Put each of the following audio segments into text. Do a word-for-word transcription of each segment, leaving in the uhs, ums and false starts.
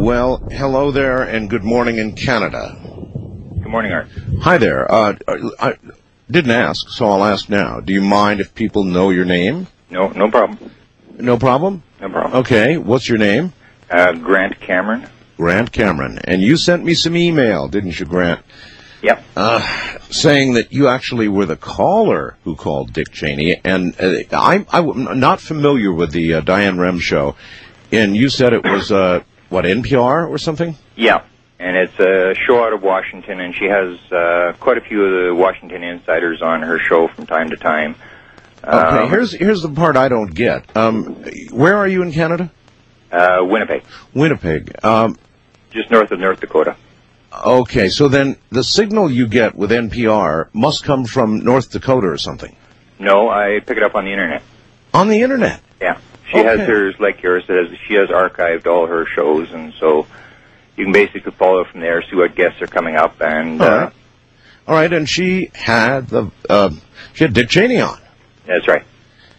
Well, hello there, and good morning in Canada. Good morning, Art. Hi there. Uh, I didn't ask, so I'll ask now. Do you mind if people know your name? No, no problem. No problem? No problem. Okay, what's your name? Uh, Grant Cameron. Grant Cameron. And you sent me some email, didn't you, Grant? Yep. Uh, saying that you actually were the caller who called Dick Cheney, and uh, I'm, I'm not familiar with the uh, Diane Rem show, and you said it was, uh, what, N P R or something? Yeah, and it's a show out of Washington, and she has uh, quite a few of the Washington insiders on her show from time to time. Okay, um, here's here's the part I don't get. Um, where are you in Canada? Uh, Winnipeg. Winnipeg. Um, Just north of North Dakota. Okay, so then the signal you get with N P R must come from North Dakota or something. No, I pick it up on the internet. On the internet? Yeah. She Okay. has hers like yours. It has, she has archived all her shows, and so you can basically follow from there, see what guests are coming up, and All uh, right. All right, and she had the uh, she had Dick Cheney on, that's right.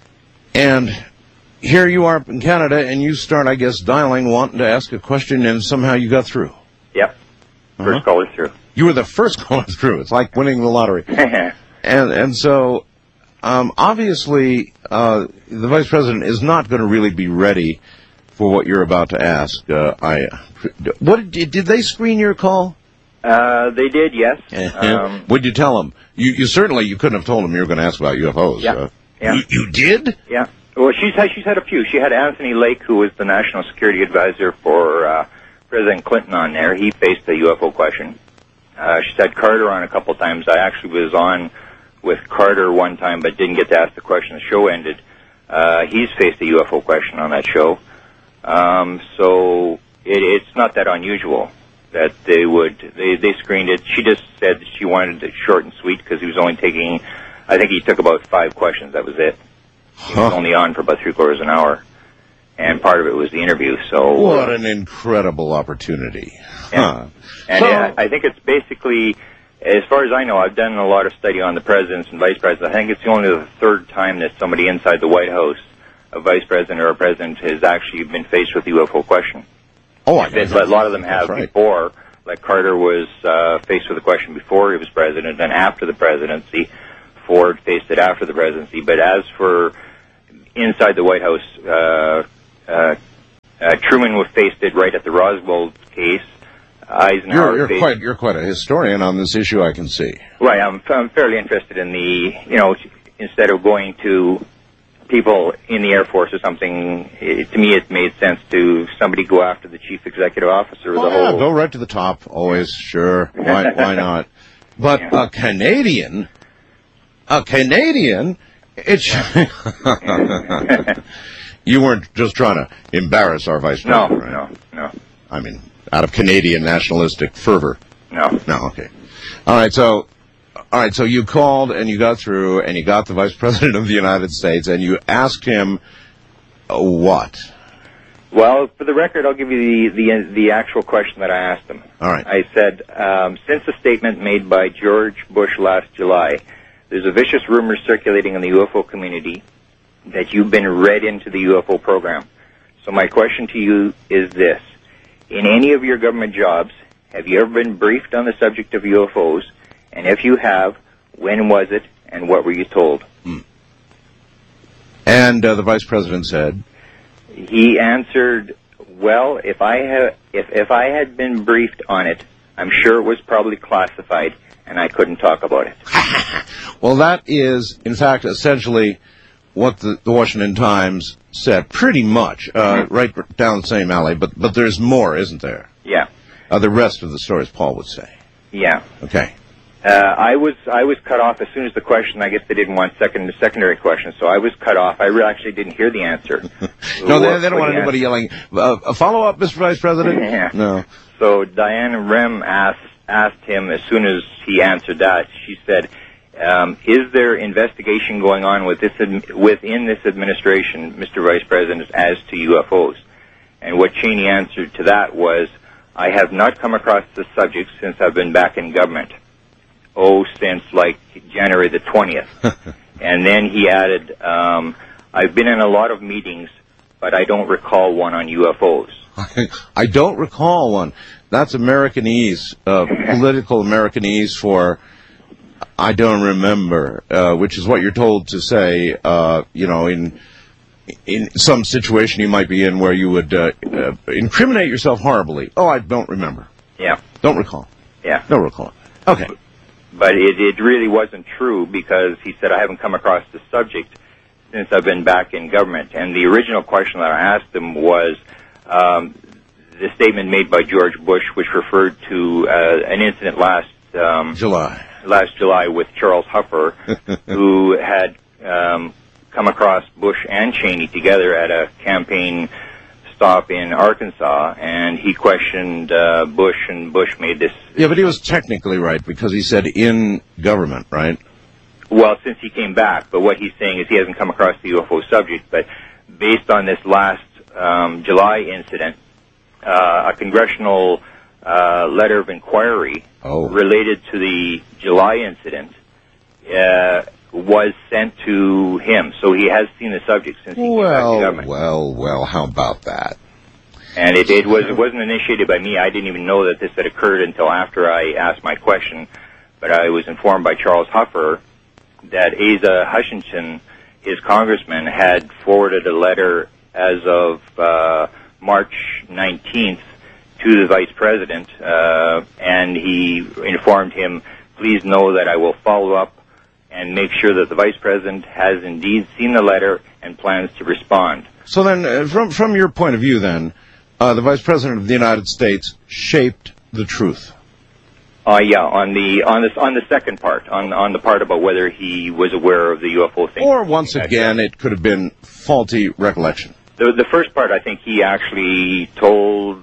and here you are in Canada, and you start, I guess, dialing, wanting to ask a question, and somehow you got through. Yep. First Uh-huh. caller through. You were the first caller through. It's like winning the lottery. and and so um, obviously uh, the vice president is not going to really be ready for what you're about to ask. Uh, I what did, did they screen your call? Uh, they did, yes. Um, What'd you tell them? You, you certainly you couldn't have told them you were going to ask about U F Os. Yeah. Uh, Yeah. You, you did? Yeah. Well, she's had, she's had a few. She had Anthony Lake, who was the national security advisor for uh, President Clinton, on there. He faced the U F O question. Uh, she's had Carter on a couple times. I actually was on with Carter one time, but didn't get to ask the question. The show ended. Uh, he's faced a U F O question on that show. Um, so it, it's not that unusual that they would, they, they screened it. She just said she wanted it short and sweet because he was only taking, I think he took about five questions. That was it. He was Huh. only on for about three quarters of an hour. And part of it was the interview, so... What an incredible opportunity. Yeah. Huh. And So- uh, I think it's basically, as far as I know, I've done a lot of study on the presidents and vice presidents. I think it's only the third time that somebody inside the White House, a vice president or a president, has actually been faced with the U F O question. Oh, I But a lot of them have That's right. before. Like Carter was uh, faced with the question before he was president, and after the presidency. Ford faced it after the presidency. But as for inside the White House, uh, uh, uh, Truman was faced it right at the Roswell case. Eisenhower You're, you're faced quite you're quite a historian on this issue, I can see. Right, I'm, I'm fairly interested in the, you know, instead of going to people in the Air Force or something, it, to me it made sense to somebody go after the chief executive officer of Oh, the yeah, whole... go right to the top, always, sure. Why, why not? But Yeah. a Canadian, a Canadian, it's... You weren't just trying to embarrass our vice No, president, right? no, no, I mean, out of Canadian nationalistic fervor. no. No, okay. All right, so... All right, so you called and you got through and you got the Vice President of the United States and you asked him uh, what? Well, for the record, I'll give you the, the, the actual question that I asked him. All right. I said, um, since a statement made by George Bush last July, there's a vicious rumor circulating in the U F O community that you've been read into the U F O program. So my question to you is this. In any of your government jobs, have you ever been briefed on the subject of U F Os? And if you have, when was it, and what were you told? Hmm. And uh, the Vice President said... He answered, well, if I, ha- if, if I had been briefed on it, I'm sure it was probably classified, and I couldn't talk about it. Well, that is, in fact, essentially what the, the Washington Times said, pretty much, uh, right down the same alley, but, but there's more, isn't there? Yeah, Uh, the rest of the story, as Paul would say. yeah. Okay. Uh, I was I was cut off as soon as the question. I guess they didn't want second secondary questions, so I was cut off. I re- actually didn't hear the answer. No, they, What- they don't what want he anybody yelling, uh, a follow-up, Mister Vice President? Yeah. No. So Diane Rem asked asked him as soon as he answered that. She said, um, "Is there investigation going on with this ad- within this administration, Mister Vice President, as to U F Os?" And what Cheney answered to that was, "I have not come across this subject since I've been back in government. Oh, since like January the twentieth." And then he added, um, "I've been in a lot of meetings, but I don't recall one on U F Os." I don't recall one. That's Americanese, uh, political Americanese for I don't remember, uh, which is what you're told to say, uh, you know, in in some situation you might be in where you would uh, uh, incriminate yourself horribly. Oh, I don't remember. Yeah. Don't recall. Yeah. Don't recall. Okay. But it, it really wasn't true because he said, I haven't come across the subject since I've been back in government. And the original question that I asked him was um, the statement made by George Bush, which referred to uh, an incident last um, July. last July with Charles Huffer, who had um, come across Bush and Cheney together at a campaign stop in Arkansas, and he questioned uh, Bush, and Bush made this... Yeah, but he was technically right because he said in government, right? Well, since he came back, but what he's saying is he hasn't come across the U F O subject, but based on this last um, July incident, uh, a congressional uh, letter of inquiry oh. related to the July incident uh, was sent to him, so he has seen the subject since he came well, back to government. Well, well, how about that? And it, it was it wasn't initiated by me. I didn't even know that this had occurred until after I asked my question, but I was informed by Charles Huffer that Asa Hutchinson, his congressman, had forwarded a letter as of uh, March nineteenth to the vice president, uh, and he informed him, please know that I will follow up and make sure that the vice president has indeed seen the letter and plans to respond. So then, uh, from from your point of view then, uh, the vice president of the United States shaped the truth. Uh, yeah, on the on this on the second part, on on the part about whether he was aware of the U F O thing. Or once again, it could have been faulty recollection. The the first part, I think he actually told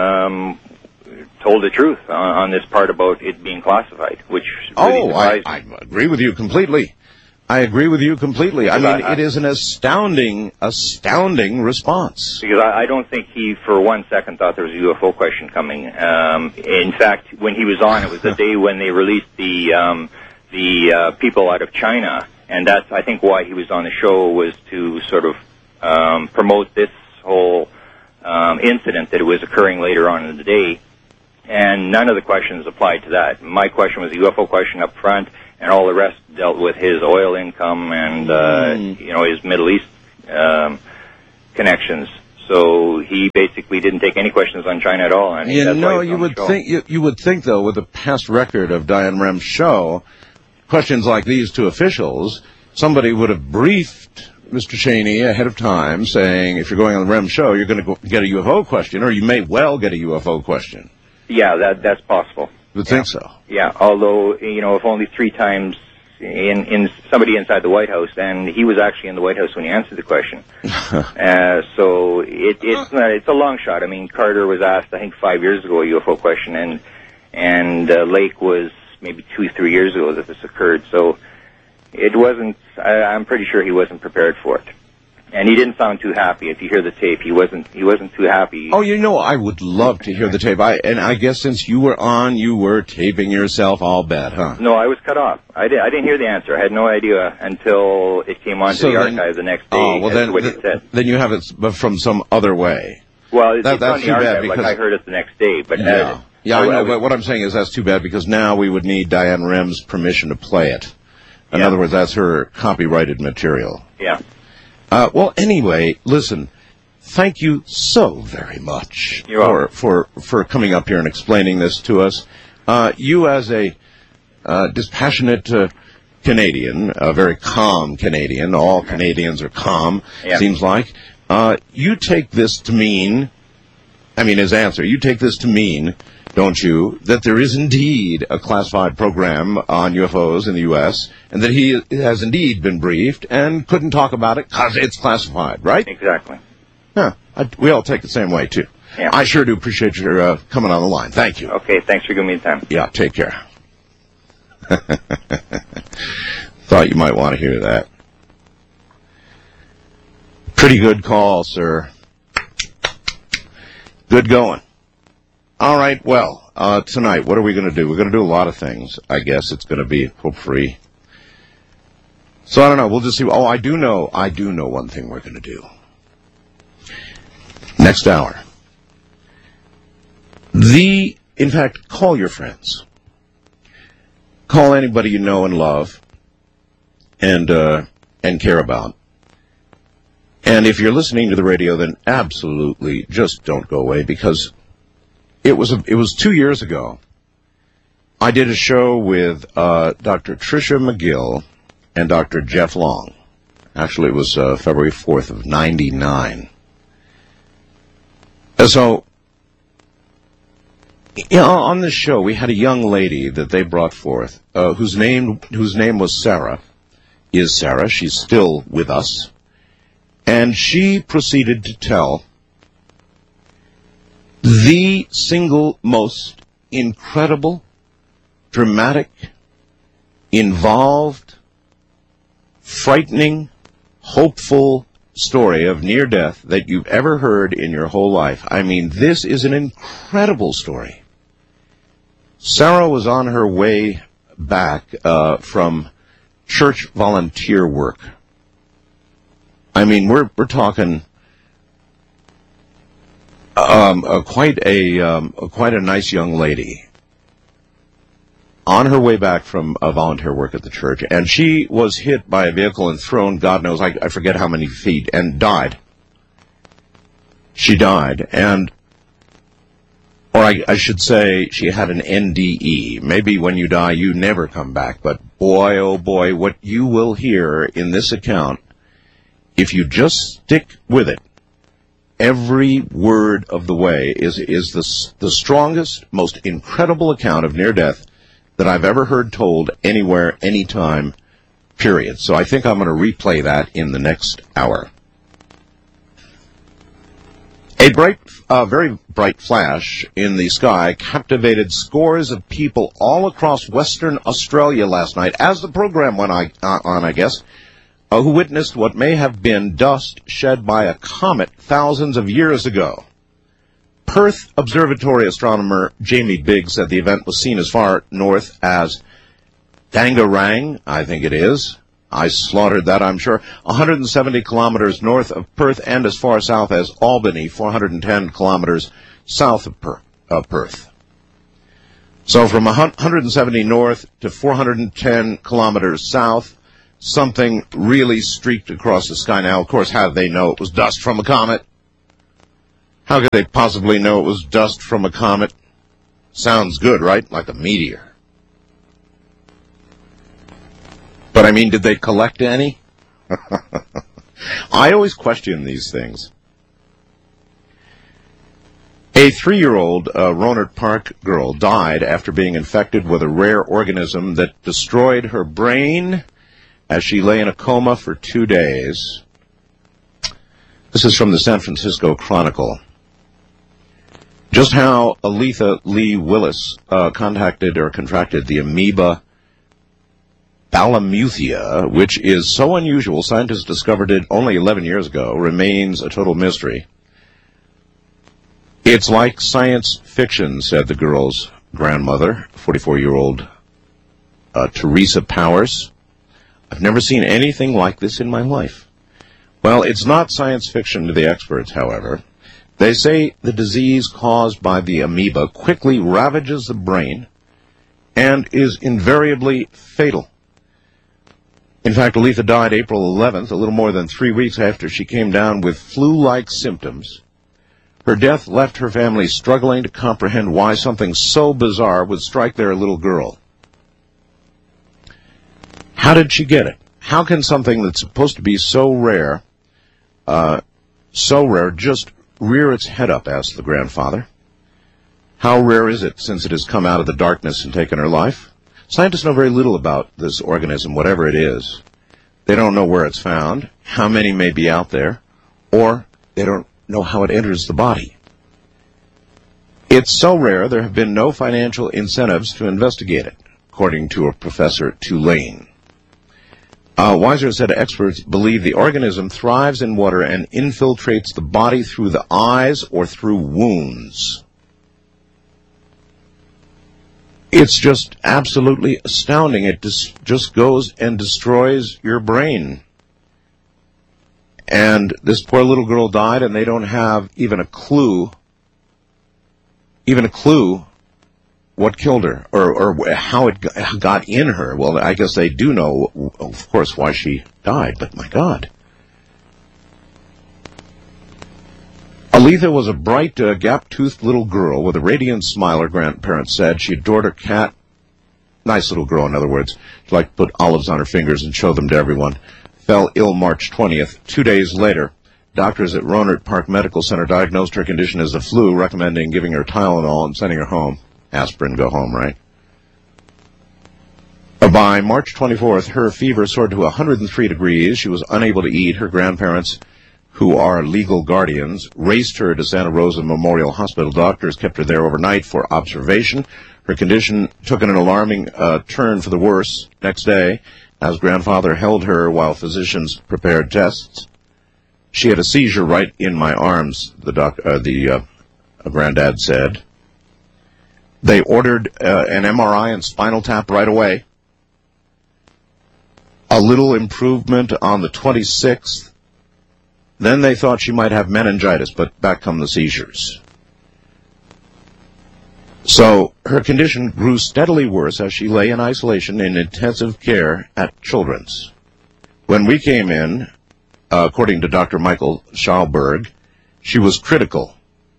um, told the truth on, on this part about it being classified, which really oh, I, surprised I me. agree with you completely. I agree with you completely. I mean, I, I, it is an astounding, astounding response. Because I, I don't think he, for one second, thought there was a U F O question coming. Um, in fact, when he was on, it was the day when they released the um, the uh, people out of China, and that's, I think, why he was on the show, was to sort of um, promote this whole um, incident that it was occurring later on in the day. And none of the questions applied to that. My question was a U F O question up front, and all the rest dealt with his oil income and, uh, mm. you know, his Middle East um, connections. So he basically didn't take any questions on China at all. And you that's know, why he's you on the would show. think you, you would think though, with the past record of Diane Rem's show, questions like these to officials, somebody would have briefed Mister Cheney ahead of time, saying, if you're going on the Rem show, you're going to get a U F O question, or you may well get a U F O question. Yeah, that that's possible. You would yeah. think so. Yeah, although, you know, if only three times in, in somebody inside the White House, and he was actually in the White House when he answered the question. uh, so it, it's not, it's a long shot. I mean, Carter was asked, I think, five years ago a U F O question, and and uh, Lake was maybe two, three years ago that this occurred. So it wasn't. I, I'm pretty sure he wasn't prepared for it. And he didn't sound too happy. If you hear the tape, he wasn't. He wasn't too happy. Oh, you know, I would love to hear the tape. I and I guess since you were on, you were taping yourself. I'll bet, huh? No, I was cut off. I, did, I didn't hear the answer. I had no idea until it came onto so the then, archive the next day. Oh, well, then, what he th- said. then you have it from some other way. Well, it's, that, it's that's on the too archive. bad because Like I heard it the next day, but yeah, uh, yeah, I, I know. was, But what I'm saying is that's too bad because now we would need Diane Rem's permission to play it. In yeah. other words, that's her copyrighted material. Yeah. Uh, well, anyway, listen, thank you so very much You're for, for for coming up here and explaining this to us. Uh, you as a uh, dispassionate uh, Canadian, a very calm Canadian, all Canadians are calm, yeah. seems like, uh, you take this to mean, I mean his answer, you take this to mean, don't you, that there is indeed a classified program on U F Os in the U S, and that he has indeed been briefed and couldn't talk about it because it's classified, right? Exactly. Yeah, I, we all take it the same way, too. Yeah. I sure do appreciate your uh, coming on the line. Thank you. Okay, thanks for giving me the time. Yeah, take care. Thought you might want to hear that. Pretty good call, sir. Good going. All right, well, uh, tonight, what are we going to do? We're going to do a lot of things. I guess it's going to be hope-free. So I don't know. We'll just see. Oh, I do know. I do know one thing we're going to do. Next hour, The, in fact, call your friends. Call anybody you know and love and, uh, and care about. And if you're listening to the radio, then absolutely just don't go away, because it was, a, it was two years ago. I did a show with, uh, Doctor Tricia McGill and Doctor Jeff Long. Actually, it was, uh, February fourth of ninety-nine. So, you know, on this show, we had a young lady that they brought forth, uh, whose name whose name was Sarah, is Sarah. She's still with us. And she proceeded to tell the single most incredible, dramatic, involved, frightening, hopeful story of near death that you've ever heard in your whole life. I mean, this is an incredible story. Sarah was on her way back uh, from church volunteer work. I mean, we're we're talking um, uh, quite a um, uh, quite a nice young lady on her way back from uh, volunteer work at the church, and she was hit by a vehicle and thrown, God knows, I, I forget how many feet, and died. She died, and, or I, I should say, she had an N D E. Maybe when you die, you never come back, but boy, oh boy, what you will hear in this account, if you just stick with it, every word of the way is, is the, the strongest, most incredible account of near-death that I've ever heard told anywhere, anytime, period. So I think I'm going to replay that in the next hour. A bright, uh, very bright flash in the sky captivated scores of people all across Western Australia last night, as the program went on, uh, on I guess, uh, who witnessed what may have been dust shed by a comet thousands of years ago. Perth Observatory astronomer Jamie Biggs said the event was seen as far north as Dangarang, I think it is. I slaughtered that, I'm sure. one hundred seventy kilometers north of Perth, and as far south as Albany, four hundred ten kilometers south of, per- of Perth. So from one hundred seventy north to four hundred ten kilometers south, something really streaked across the sky. Now, of course, how did they know it was dust from a comet? How could they possibly know it was dust from a comet? Sounds good, right? Like a meteor. But, I mean, did they collect any? I always question these things. A three-year-old uh, Rohnert Park girl died after being infected with a rare organism that destroyed her brain as she lay in a coma for two days. This is from the San Francisco Chronicle. Just how Aletha Lee Willis uh, contacted or contracted the amoeba Balamuthia, which is so unusual, scientists discovered it only eleven years ago, remains a total mystery. It's like science fiction, said the girl's grandmother, forty-four-year-old uh, Teresa Powers. I've never seen anything like this in my life. Well, it's not science fiction to the experts, however. They say the disease caused by the amoeba quickly ravages the brain and is invariably fatal. In fact, Aletha died April eleventh, a little more than three weeks after she came down with flu-like symptoms. Her death left her family struggling to comprehend why something so bizarre would strike their little girl. How did she get it? How can something that's supposed to be so rare, uh, so rare, just rear its head up, asked the grandfather. How rare is it since it has come out of the darkness and taken her life? Scientists know very little about this organism, whatever it is. They don't know where it's found, how many may be out there, or they don't know how it enters the body. It's so rare there have been no financial incentives to investigate it, according to a professor at Tulane. Uh, Weiser said experts believe the organism thrives in water and infiltrates the body through the eyes or through wounds. It's just absolutely astounding. It dis- just goes and destroys your brain. And this poor little girl died, and they don't have even a clue even a clue what killed her, or, or how it got in her. Well, I guess they do know, of course, why she died, but my God. Aletha was a bright, uh, gap-toothed little girl with a radiant smile, her grandparents said. She adored her cat. Nice little girl, in other words. She liked to put olives on her fingers and show them to everyone. Fell ill March twentieth. Two days later, doctors at Rohnert Park Medical Center diagnosed her condition as the flu, recommending giving her Tylenol and sending her home. Aspirin, go home, right? By March twenty-fourth, her fever soared to one hundred three degrees. She was unable to eat. Her grandparents, who are legal guardians, raced her to Santa Rosa Memorial Hospital. Doctors kept her there overnight for observation. Her condition took an alarming uh, turn for the worse next day, as grandfather held her while physicians prepared tests. She had a seizure right in my arms, the doc, uh, the uh, granddad said. They ordered uh, an M R I and spinal tap right away. A little improvement on the twenty-sixth. Then they thought she might have meningitis, but back come the seizures. So her condition grew steadily worse as she lay in isolation in intensive care at Children's. When we came in, uh, according to Doctor Michael Schauberg, she was critical.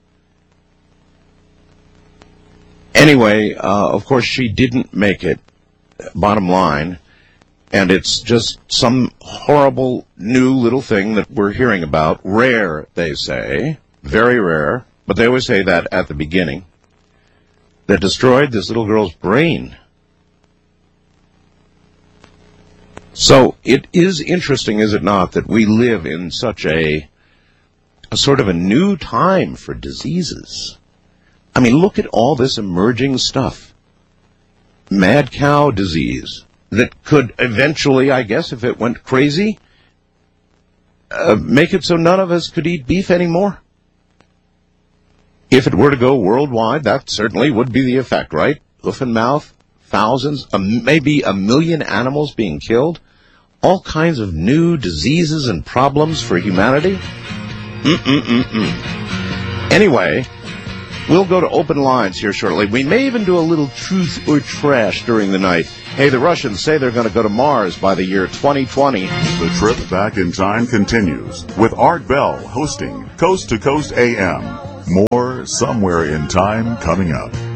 Anyway, uh, of course, she didn't make it, bottom line, and it's just some horrible new little thing that we're hearing about. Rare, they say, very rare, but they always say that at the beginning, that destroyed this little girl's brain. So it is interesting, is it not, that we live in such a, a sort of a new time for diseases. I mean, look at all this emerging stuff. Mad cow disease that could eventually, I guess, if it went crazy, uh, make it so none of us could eat beef anymore. If it were to go worldwide, that certainly would be the effect, right? Hoof and mouth, thousands, uh, maybe a million animals being killed, all kinds of new diseases and problems for humanity. Mm-mm-mm-mm. Anyway, we'll go to open lines here shortly. We may even do a little truth or trash during the night. Hey, the Russians say they're going to go to Mars by the year twenty twenty. The trip back in time continues with Art Bell hosting Coast to Coast A M. More Somewhere in Time coming up.